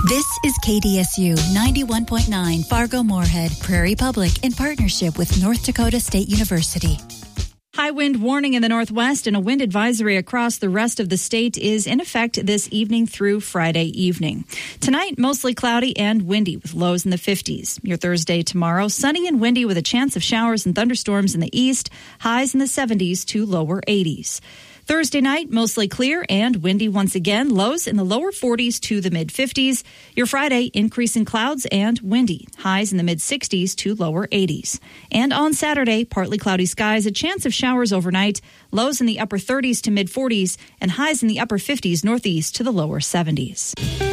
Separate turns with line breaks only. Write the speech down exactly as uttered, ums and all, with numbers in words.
This is K D S U ninety-one point nine Fargo-Moorhead, Prairie Public, in partnership with North Dakota State University.
High wind warning in the northwest and a wind advisory across the rest of the state is in effect this evening through Friday evening. Tonight, mostly cloudy and windy with lows in the fifties. Your Thursday tomorrow, sunny and windy with a chance of showers and thunderstorms in the east, highs in the seventies to lower eighties. Thursday night, mostly clear and windy once again, lows in the lower forties to the mid-fifties. Your Friday, increase in clouds and windy, highs in the mid-sixties to lower eighties. And on Saturday, partly cloudy skies, a chance of showers overnight, lows in the upper thirties to mid-forties, and highs in the upper fifties northeast to the lower seventies.